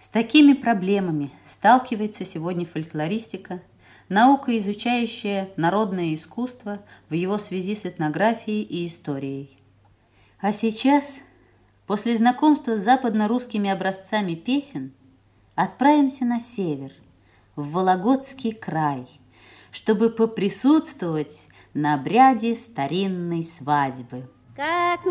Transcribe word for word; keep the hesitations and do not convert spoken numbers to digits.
С такими проблемами сталкивается сегодня фольклористика, наука, изучающая народное искусство в его связи с этнографией и историей. А сейчас, после знакомства с западно-русскими образцами песен, отправимся на север, в Вологодский край, чтобы поприсутствовать на обряде старинной свадьбы. Как